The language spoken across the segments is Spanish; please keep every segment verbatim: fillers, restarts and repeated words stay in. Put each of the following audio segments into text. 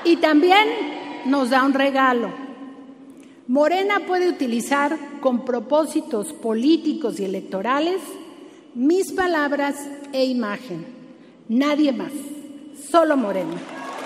Y también nos da un regalo. Morena puede utilizar con propósitos políticos y electorales mis palabras e imagen. Nadie más, solo Morena.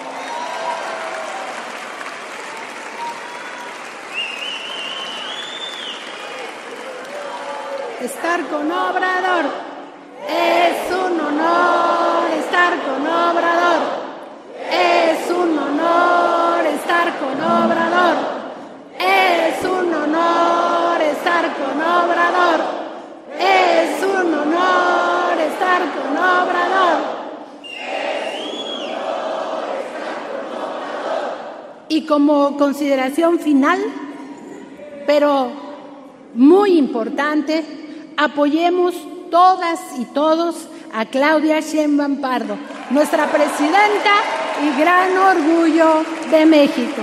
Estar con Obrador es un honor, estar con Obrador es un honor, estar con Obrador es un honor, estar con Obrador es un honor, estar con Obrador es un honor, estar con Obrador. Y como consideración final, pero muy importante, apoyemos todas y todos a Claudia Sheinbaum Pardo, nuestra presidenta y gran orgullo de México.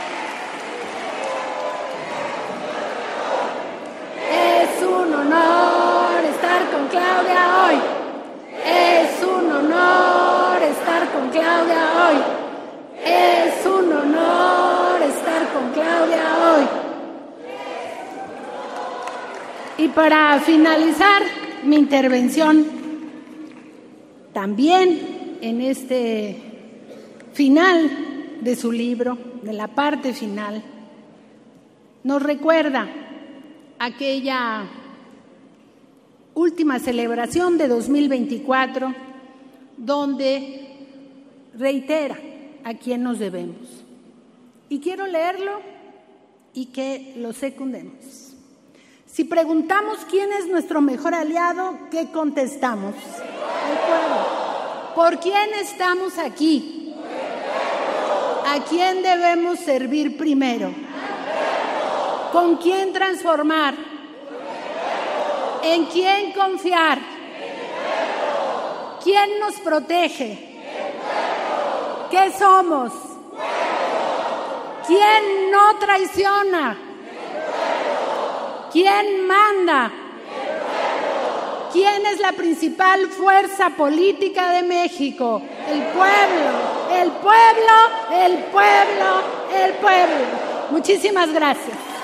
Es un honor estar con Claudia hoy. Es un honor estar con Claudia hoy. Es un honor estar con Claudia hoy. Y para finalizar mi intervención, también en este final de su libro, de la parte final, nos recuerda aquella última celebración de dos mil veinticuatro, donde reitera a quién nos debemos. Y quiero leerlo y que lo secundemos. Si preguntamos quién es nuestro mejor aliado, ¿qué contestamos? El pueblo. ¿Por quién estamos aquí? ¿A quién debemos servir primero? ¿Con quién transformar? ¿En quién confiar? ¿Quién nos protege? ¿Qué somos? ¿Quién no traiciona? ¿Quién manda? ¿Quién es la principal fuerza política de México? El pueblo, el pueblo, el pueblo, el pueblo. Muchísimas gracias.